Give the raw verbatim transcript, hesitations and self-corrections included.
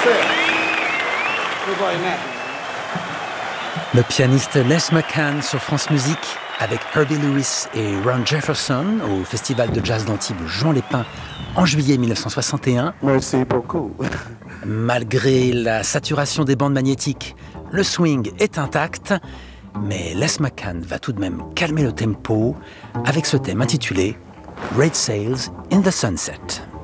Le pianiste Les McCann sur France Musique avec Herbie Lewis et Ron Jefferson au Festival de jazz d'Antibes Jean Lépin en juillet mille neuf cent soixante et un. Merci beaucoup. Malgré la saturation des bandes magnétiques, le swing est intact, mais Les McCann va tout de même calmer le tempo avec ce thème intitulé Red Sails in the Sunset.